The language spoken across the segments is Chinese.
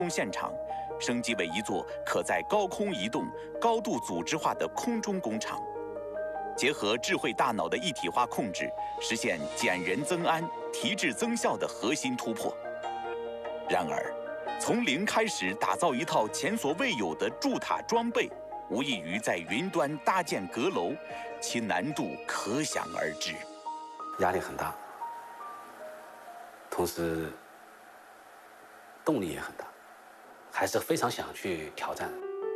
工现场升级为一座可在高空移动、高度组织化的空中工厂，结合智慧大脑的一体化控制，实现减人增安、提质增效的核心突破。然而，从零开始打造一套前所未有的筑塔装备，无异于在云端搭建阁楼，其难度可想而知。 压力很大，同时动力也很大，还是非常想去挑战。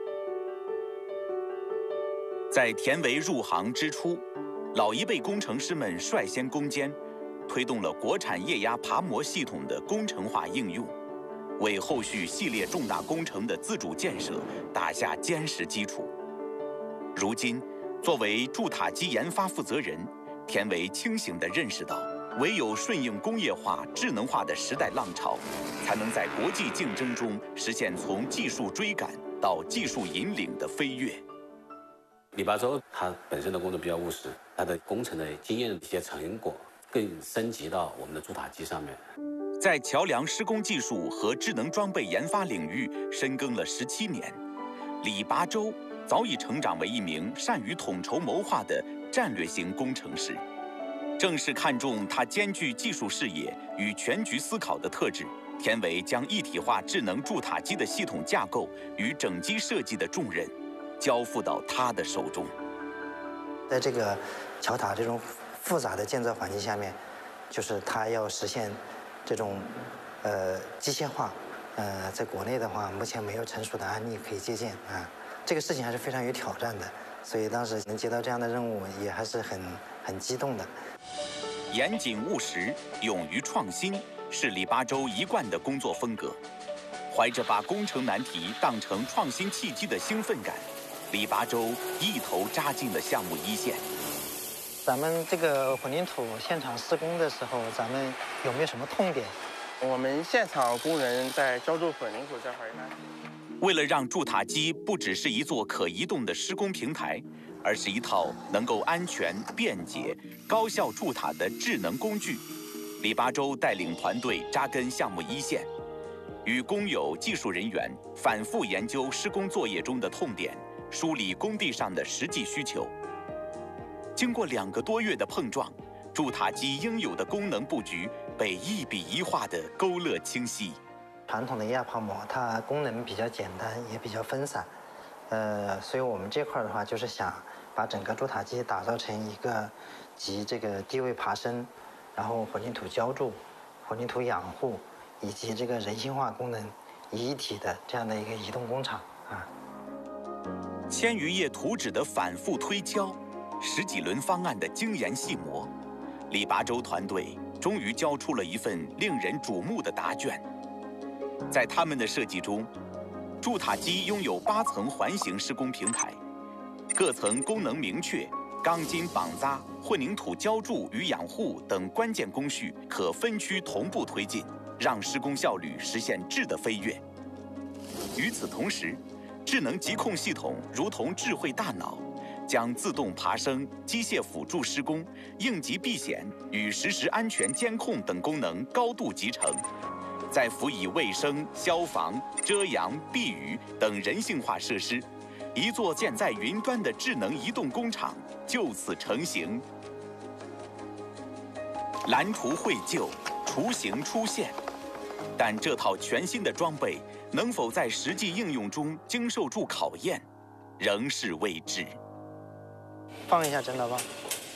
在田维入行之初，老一辈工程师们率先攻坚，推动了国产液压爬模系统的工程化应用，为后续系列重大工程的自主建设打下坚实基础。如今，作为筑塔机研发负责人，田维清醒地认识到，唯有顺应工业化、智能化的时代浪潮，才能在国际竞争中实现从技术追赶到技术引领的飞跃。 李八洲他本身的工作比较务实，他的工程的经验的一些成果更升级到我们的筑塔机上面。 在桥梁施工技术和智能装备研发领域深耕了17年，李八洲早已成长为一名善于统筹谋划的战略型工程师。正是看中他兼具技术视野与全局思考的特质，田维将一体化智能筑塔机的系统架构与整机设计的重任交付到他的手中。 在这个桥塔这种复杂的建造环境下面，就是它要实现这种机械化，在国内的话，目前没有成熟的案例可以借鉴啊。这个事情还是非常有挑战的，所以当时能接到这样的任务，也还是很激动的。 严谨务实、勇于创新，是李八洲一贯的工作风格。怀着把工程难题当成创新契机的兴奋感，李八洲一头扎进了项目一线。 咱们这个混凝土现场施工的时候，咱们有没有什么痛点？ 我们现场工人在浇筑混凝土这会儿呢， 为了让筑塔机不只是一座可移动的施工平台，而是一套能够安全、便捷、高效筑塔的智能工具，李八洲带领团队扎根项目一线，与工友、技术人员反复研究施工作业中的痛点，梳理工地上的实际需求。经过2个多月的碰撞，筑塔机应有的功能布局被一笔一画地勾勒清晰。 传统的液压泡膜，它功能比较简单，也比较分散，所以我们这块的话，就是想把整个筑塔机打造成一个集这个低位爬升，然后混凝土浇筑、混凝土养护以及这个人性化功能一体的这样的一个移动工厂啊。 1000余页图纸的反复推敲，10几轮方案的精研细磨，李八洲团队终于交出了一份令人瞩目的答卷。在他们的设计中，筑塔机拥有8层环形施工平台，各层功能明确，钢筋绑扎、混凝土浇筑与养护等关键工序可分区同步推进，让施工效率实现质的飞跃。与此同时，智能疾控系统如同智慧大脑，将自动爬升、机械辅助施工、应急避险与实时安全监控等功能高度集成，再辅以卫生、消防、遮阳、避雨等人性化设施，一座建在云端的智能移动工厂就此成型。蓝图绘就，雏形出现，但这套全新的装备能否在实际应用中经受住考验，仍是未知。 放一下整导棒。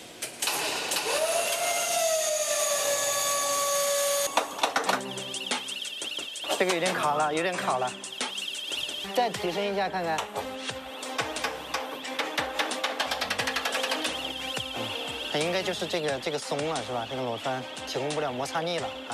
这个有点卡了，有点卡了，再提升一下看看。它应该就是这个松了是吧？这个螺栓提供不了摩擦力了啊。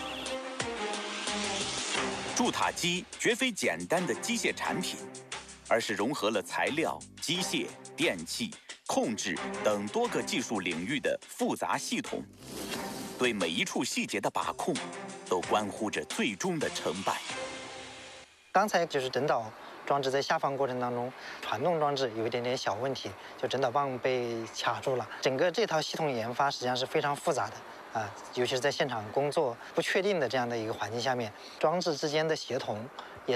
筑塔机绝非简单的机械产品，而是融合了材料、机械、电气、控制等多个技术领域的复杂系统。对每一处细节的把控，都关乎着最终的成败。 刚才就是整导装置在下放过程当中，传动装置有一点点小问题，就整导棒被卡住了。整个这套系统研发实际上是非常复杂的啊，尤其是在现场工作不确定的这样的一个环境下面，装置之间的协同